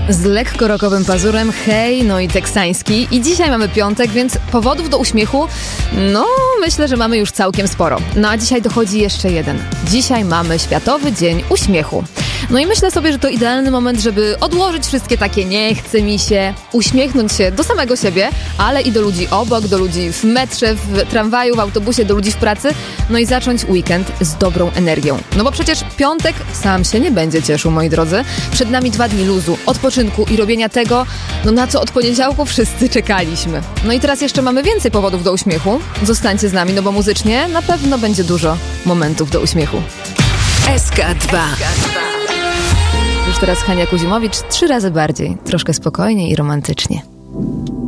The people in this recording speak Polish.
Z lekko rockowym pazurem, hej, no i teksański. I dzisiaj mamy piątek, więc powodów do uśmiechu, no myślę, że mamy już całkiem sporo. No a dzisiaj dochodzi jeszcze jeden. Dzisiaj mamy Światowy Dzień Uśmiechu. No i myślę sobie, że to idealny moment, żeby odłożyć wszystkie takie nie chce mi się, uśmiechnąć się do samego siebie, ale i do ludzi obok, do ludzi w metrze, w tramwaju, w autobusie, do ludzi w pracy, no i zacząć weekend z dobrą energią. No bo przecież piątek sam się nie będzie cieszył, moi drodzy. Przed nami 2 dni luzu, odpoczynku i robienia tego, no na co od poniedziałku wszyscy czekaliśmy. No i teraz jeszcze mamy więcej powodów do uśmiechu. Zostańcie z nami, no bo muzycznie na pewno będzie dużo momentów do uśmiechu. SK2. Już teraz Hania Kuzimowicz 3 razy bardziej, troszkę spokojniej i romantycznie.